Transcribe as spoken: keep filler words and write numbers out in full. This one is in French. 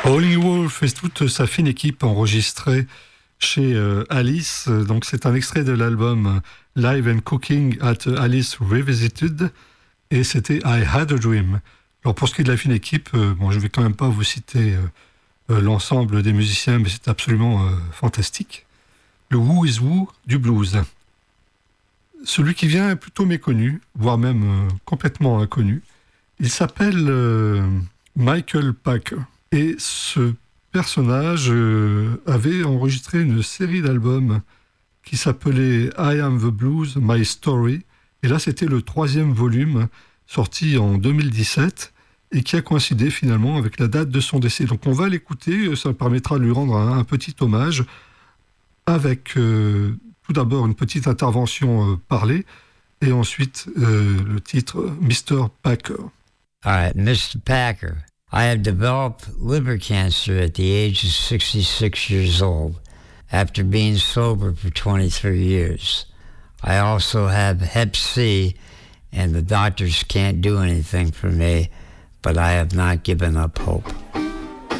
Howlin' Wolf et toute sa fine équipe enregistrée chez euh, Alice. Donc c'est un extrait de l'album Live and Cooking at Alice Revisited et c'était I Had a Dream. Alors pour ce qui est de la fine équipe, euh, bon, je ne vais quand même pas vous citer euh, euh, l'ensemble des musiciens, mais c'est absolument euh, fantastique. Le Who is Who du blues. Celui qui vient est plutôt méconnu, voire même euh, complètement inconnu. Il s'appelle euh, Michael Packer. Et ce personnage euh, avait enregistré une série d'albums qui s'appelait I Am the Blues, My Story. Et là, c'était le troisième volume, sorti en deux mille dix-sept, et qui a coïncidé finalement avec la date de son décès. Donc on va l'écouter, ça permettra de lui rendre un, un petit hommage, avec euh, tout d'abord une petite intervention euh, parlée, et ensuite euh, le titre mister Packer. All right, mister Packer. I have developed liver cancer at the age of sixty-six years old, after being sober for twenty-three years. I also have hep C, and the doctors can't do anything for me, but I have not given up hope.